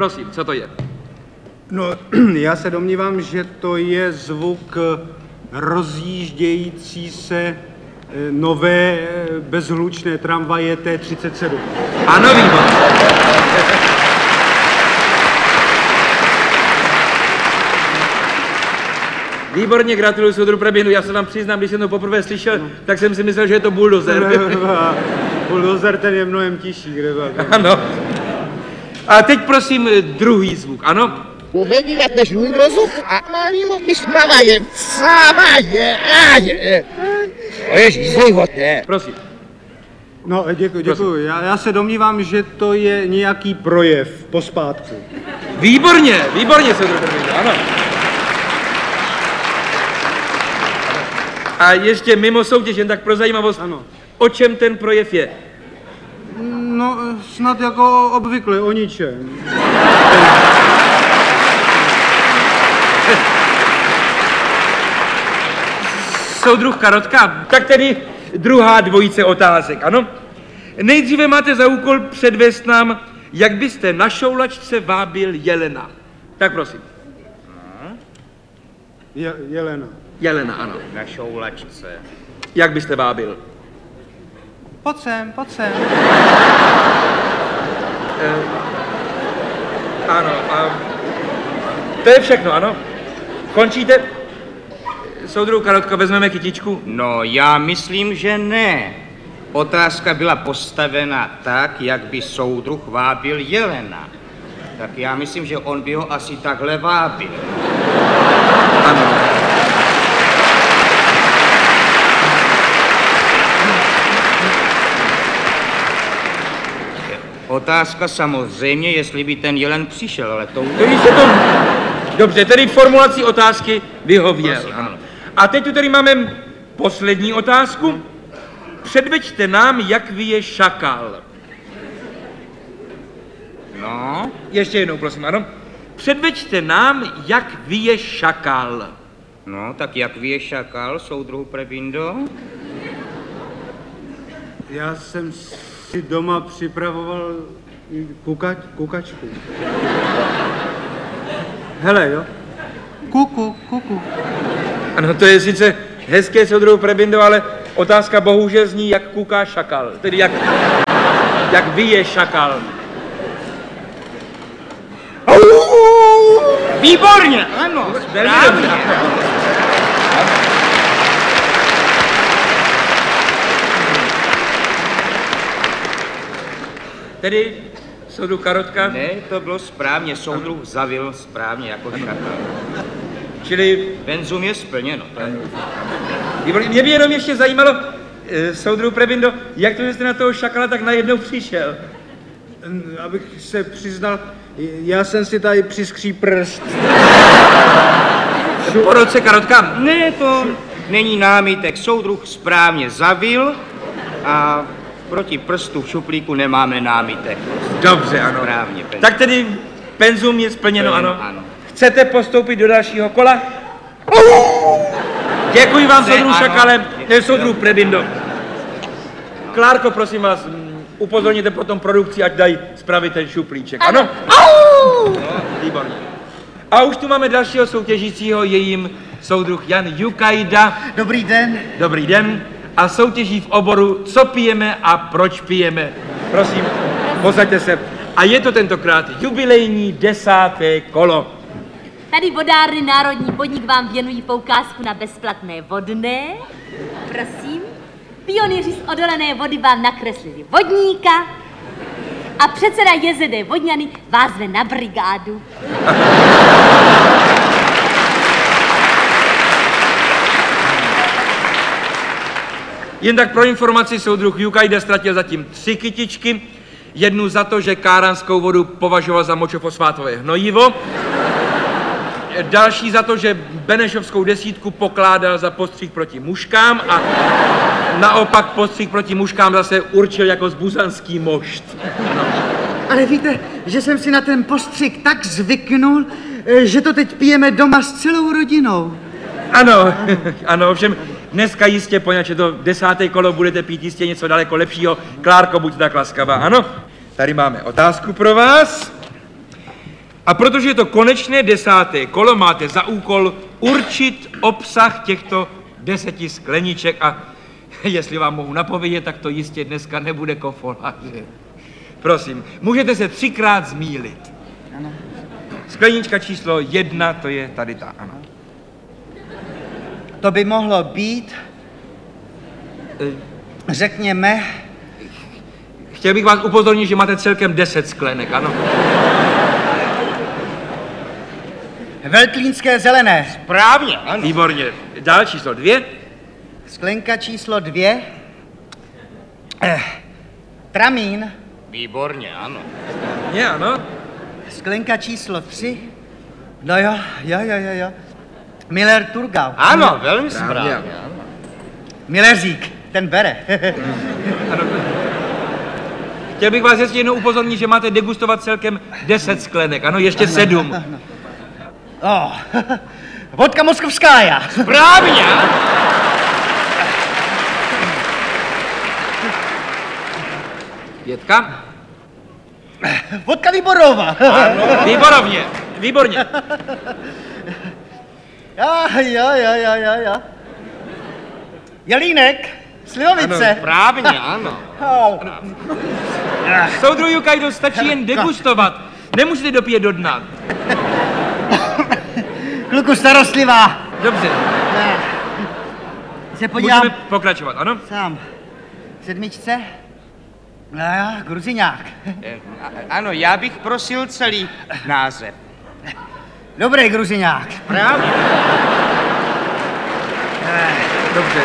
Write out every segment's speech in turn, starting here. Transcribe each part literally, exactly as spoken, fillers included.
prosím, co to je? No, já se domnívám, že to je zvuk rozjíždějící se nové bezhlučné tramvaje T třicet sedm. Ano, výborně. Výborně, gratuluju soudru Preběhnu. Já se vám přiznám, když jsem to poprvé slyšel, no. tak jsem si myslel, že je to buldozer. Buldozer, ten je mnohem tižší, kde Ano. A teď prosím druhý zvuk, ano? Uvědět než můj rozum a malý moky spravaje, vstávaje, áje. To je životné. Prosím. No, děkuji, děkuji. Já, já se domnívám, že to je nějaký projev pospátku. Výborně, výborně, soudru Preběhnu, ano. A ještě mimo soutěž, jen tak pro zajímavost, ano. O čem ten projev je? No, snad jako obvykle, o ničem. Soudruh Karotka, tak tedy druhá dvojice otázek, ano? Nejdříve máte za úkol předvést nám, jak byste na šoulačce vábil jelena. Tak prosím. Je, jelena. Jelena, ano. Na šoulačce. Jak byste vábil? Pojď sem, pojď sem. E, ano, a to je všechno, ano? Končíte? Soudruh Karotko, vezmeme kytičku? No, já myslím, že ne. Otázka byla postavena tak, jak by soudruh vábil jelena. Tak já myslím, že on by ho asi takhle vábil. Ano. Otázka samozřejmě, jestli by ten jelen přišel, ale to... Tedy se to... Dobře, tedy formulací otázky vyhověl. Prosím, ano. A teď tu tady máme poslední otázku. Předveďte nám, jak vyje šakal. No? Ještě jednou, prosím, ano. Předveďte nám, jak vyje šakal. No, tak jak vyje šakal, soudruhu Prebindo? Já jsem si doma připravoval kukač, kukačku. Hele, jo? Kuku, kuku. Ano, to je sice hezké, soudruhu Prebindo, ale otázka bohužel zní, jak kuká šakal. Tedy jak, jak vyje šakal. Výborně, ano, správně. Tedy soudruh Karotka? Ne, to bylo správně, soudruh zavil správně jako šakal. Čili... Benzum je splněno. Výborně. Mě by jenom ještě zajímalo, e, soudruh Prebindo, jak to, že jste na toho šakala tak najednou přišel? Abych se přiznal, já jsem si tady přiskří prst. Po roce Karotka? Ne, to není námitek. Soudruh správně zavil a proti prstu v šuplíku nemáme námitek. Dobře, ano. Správně, penzum. Tak tedy penzum je splněno, Splněno, ano. ano. Chcete postoupit do dalšího kola? Děkuji vám, soudruh Šakale, ne, soudruh Prebindo. Klárko, prosím vás, upozorněte potom produkci, ať dají spravit ten šuplíček, ano? No, výborně. A už tu máme dalšího soutěžícího, je jim soudruh Jan Jukajda. Dobrý den. Dobrý den. A soutěží v oboru, co pijeme a proč pijeme. Prosím, posaďte se. A je to tentokrát jubilejní desáté kolo. Tady vodárny Národní podnik vám věnují poukázku na bezplatné vodné. Prosím. Pionýři z odolené vody vám nakreslili vodníka a předseda J Z D Vodňany vás zve na brigádu. Jen tak pro informaci, soudruh Jukajda ztratil zatím tři kytičky. Jednu za to, že káranskou vodu považoval za močofosfátové hnojivo. Další za to, že benešovskou desítku pokládal za postřih proti muškám a naopak postřih proti muškám zase určil jako zbuzanský mošt. Ale víte, že jsem si na ten postřik tak zvyknul, že to teď pijeme doma s celou rodinou. Ano, ano, ovšem dneska jistě, poněvadž je to desáté kolo, budete pít jistě něco daleko lepšího. Klárko, buď tak laskavá, ano? Tady máme otázku pro vás. A protože je to konečné desáté kolo, máte za úkol určit obsah těchto deseti skleniček a jestli vám mohu napovědět, tak to jistě dneska nebude kofoláže. Prosím, můžete se třikrát zmýlit. Ano. Sklenička číslo jedna, to je tady ta, ano. To by mohlo být, řekněme, Chtěl bych vás upozornit, že máte celkem deset sklenek, ano. veltlínské zelené. Správně, ano. Výborně. Dál číslo dvě. Sklenka číslo dvě. Eh, tramín. Výborně, ano. Je, ano. Sklenka číslo tři. No jo, jo, jo, jo, jo. Miller Turgau. Ano, velmi správně. Správně. Ano. Milleřík, ten bere. ano. Chtěl bych vás ještě jednou upozornit, že máte degustovat celkem deset sklenek, ano, ještě sedm. Oh, vodka moskovskája. Správně, ano. Pětka. Vodka Výborová. Ano, výborovně, výborně. Jo, jo, jo, jo, jo, jo. Jelínek, slivovice. Správně, ano. Oh. Soudruh Jukajdo, stačí jen degustovat. Nemusíte dopít do dna. Kluku starostlivá. Dobře, Já se podívám můžeme pokračovat, ano? sám. Sedmičce. No jo, gruziňák. Eh, a- Ano, já bych prosil celý název. Dobrý gruziňák. Správně. Dobře.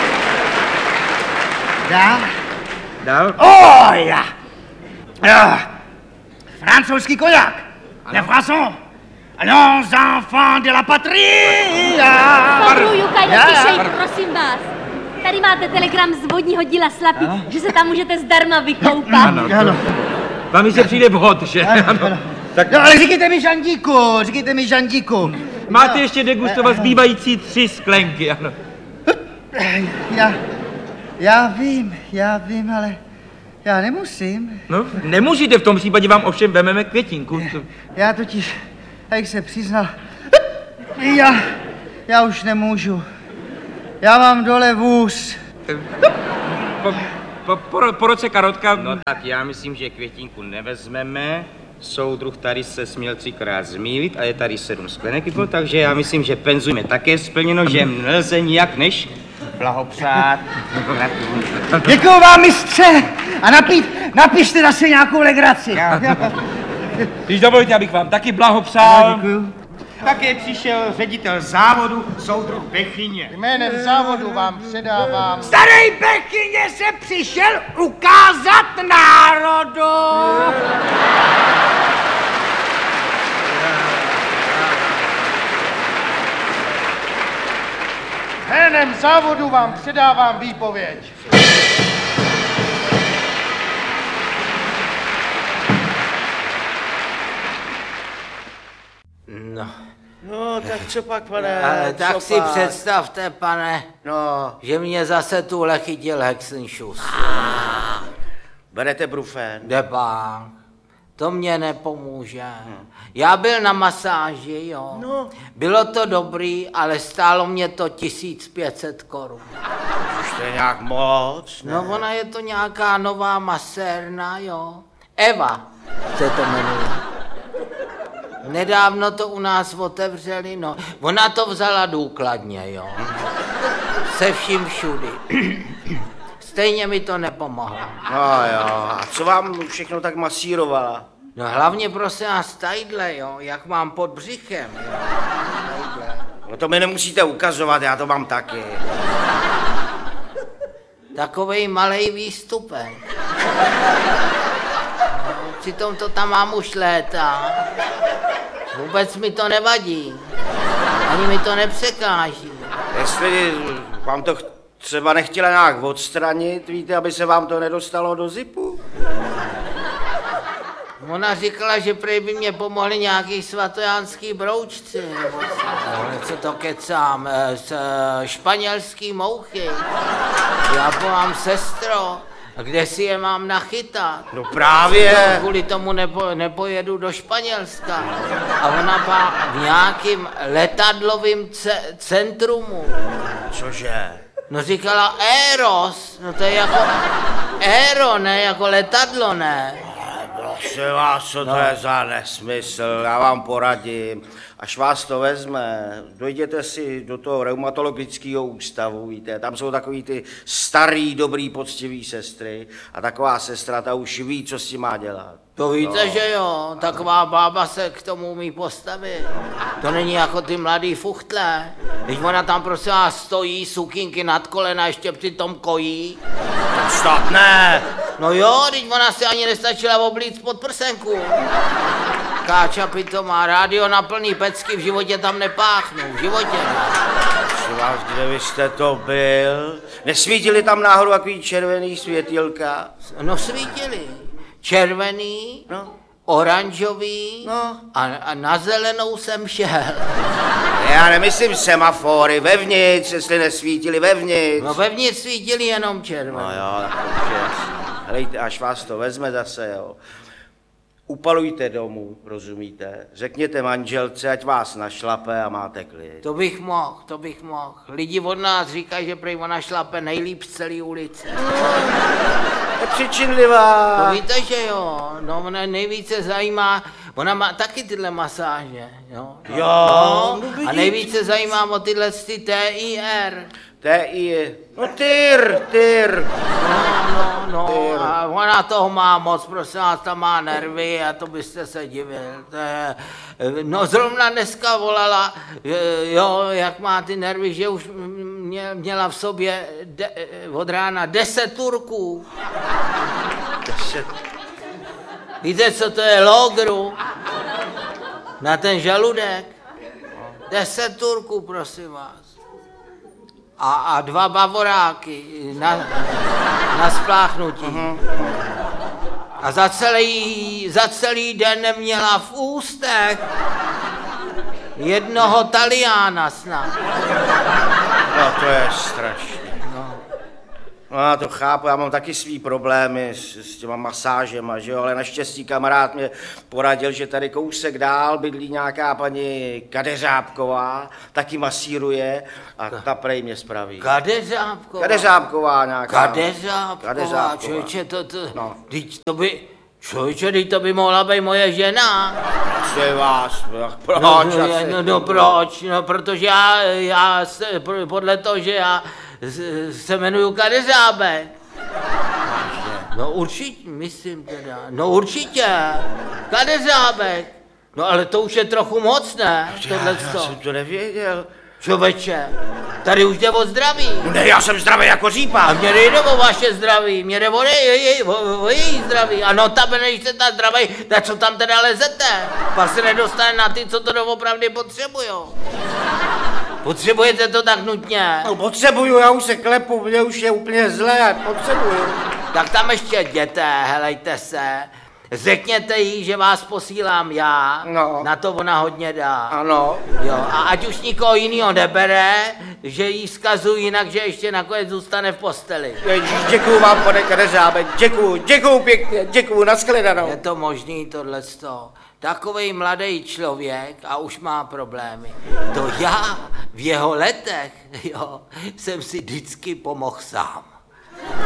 Dá? Dál. Oh, ja. Ja. Francouzský koják. Le Français. Allons, enfants de la patrie. Soudruh Jukajdo, Já, já. tišej, prosím vás. Tady máte telegram z vodního díla Slapí, že se tam můžete zdarma vykoupat. Ano, Ano. vám se přijde vhod, že? Ano. Tak No, ale říkejte mi Žandíku, říkejte mi Žandíku. máte ještě degustovat zbývající tři sklenky, ano. Já, já vím, já vím, ale já nemusím. No, nemusíte, v tom případě vám ovšem vememe květinku. Já totiž, jak se přiznal, já, já už nemůžu. Já mám dole vůz. Po, po, po, po roce karotka, No tak já myslím, že květinku nevezmeme. Soudruh tady se směl třikrát zmýlit a je tady sedm sklenek, vypil, takže já myslím, že penzum je také splněno, že nelze nijak než blahopřát. Děkuju vám, mistře! A napít, napište zase nějakou legraci. když dovolíte, abych vám taky blahopřál. Děkuju. Také přišel ředitel závodu, soudruh Bechyně. Jménem závodu vám předávám. Starý Bechyně se přišel ukázat národu. Jménem závodu vám předávám výpověď. No, No, tak co pak, pane? ale tak co si pak? představte, pane, No, že mě zase tuhle chytil Hexenšus. berete brufen. Debák, to mě nepomůže. Já byl na masáži, jo. No. Bylo to dobrý, ale stálo mě to tisíc pět set korun. Už to je nějak moc, ne? No, ona je to nějaká nová masérna, jo. Eva se to jmenuje. Nedávno to u nás otevřeli, no. Ona to vzala důkladně, jo. Se vším všudy. Stejně mi to nepomohlo. No jo, a co vám všechno tak masírovala? No hlavně prosím vás tadyhle, jo, jak mám pod břichem, jo. Tadyhle. No to mi nemusíte ukazovat, já to mám taky. Takovej malej výstupek. No, přitom to tam mám už léta. Vůbec mi to nevadí. Ani mi to nepřekáží. Jestli vám to ch- třeba nechtěla nějak odstranit, víte, aby se vám to nedostalo do zipu? Ona říkala, že prej by mě pomohli nějaký svatojánský broučci, nebo co, ale co to kecám, eh, z eh, španělský mouchy. Já povám, sestro, A kde si je mám nachytat? No právě. Kvůli tomu nepo, nepojedu do Španělska. A ona má v nějakým letadlovým ce, centrumu. Cože? No říkala Eros, no to je jako Aero, ne, jako letadlo, ne? Prosím vás, co to je za nesmysl, já vám poradím. Až vás to vezme, dojděte si do toho reumatologického ústavu, víte, tam jsou takový ty starý, dobrý, poctivý sestry a taková sestra, ta už ví, co s tím má dělat. To víte, že jo, taková bába se k tomu umí postavit. To není jako ty mladý fuchtle. Když ona tam prosím vás stojí, sukinky nad kolena, ještě přitom kojí. To snad ne. No jo, když ona si ani nestačila oblíct pod prsenku. Káča pitomá, rádio na plný pecky, v životě tam nepáchnu, v životě ne. Prosím vás, kde vy jste to byl? Nesvítili tam náhodou takový červený světýlka? No svítili. Červený, No. oranžový No. a, a na zelenou jsem šel. Já nemyslím semafory, vevnitř, jestli nesvítili vevnitř. No vevnitř svítili jenom červený. No jo, tak už je. Helejte, až vás to vezme zase, jo. Upalujte domů, rozumíte? Řekněte manželce, ať vás našlape a máte klid. To bych mohl, to bych mohl. Lidi od nás říkají, že prej ona šlape nejlíp z celé ulice. Je přičinlivá. To víte, že jo, no ona nejvíce zajímá, ona má taky tyhle masáže, jo. Jo, No, no a vidíte. nejvíce zajímá o tyhle ty T I R. To je i... No tyr, tyr. No, no, no, a ona toho má moc, prosím vás, tam má nervy a to byste se divil. To je, no zrovna dneska volala, jo, jak má ty nervy, že už mě, měla v sobě de, od rána deset Turků. Deset. Víte, co to je logru? Na ten žaludek? Deset Turků, prosím vás. A, a dva bavoráky na, na spláchnutí. A za celý, za celý den neměla v ústech jednoho Taliána snad. No to je strašné. No já to chápu, já mám taky svý problémy s, s těma masážema, že jo, ale naštěstí kamarád mě poradil, že tady kousek dál bydlí nějaká paní Kadeřábková, taky masíruje a ta prej mě spraví. Kadeřábková. Kadeřábková nějaká. Kadeřábková, Kadeřábková. člověče, to, to, No. teď to by, člověče, teď to by mohla být moje žena. Prosím vás, proč No, no, asi? no, no proč? No, protože já, já se, podle toho, že já s- se jmenuju Kadeřábek. No určitě, myslím teda, no určitě, Kadeřábek. No ale to už je trochu moc, ne? Já, Tohle já jsem to nevěděl. Člověče, tady už jde o zdraví. No ne, já jsem zdravý jako A řípa. mě nejde o vaše zdraví, mě jde o, je, je, o, o její zdraví. A notabene, když jste ta zdraví, tak co tam teda lezete? Pak se nedostane na ty, co to doopravdy potřebujou. Potřebujete to tak nutně? No, potřebuju, já už se klepu, mě už je úplně zlé, potřebuju. Tak tam ještě jděte, helejte se. Řekněte jí, že vás posílám já, No. na to ona hodně dá. Ano. Jo, a ať už nikoho jinýho nebere, že jí vzkazuji jinak, že ještě nakonec zůstane v posteli. Ježíš, děkuju vám, pane Kadeřábek, děkuju, děkuju pěkně, děkuju, nashledanou. Je to možný tohleto. Takovej mladý člověk a už má problémy. To já v jeho letech, jo, jsem si vždycky pomohl sám.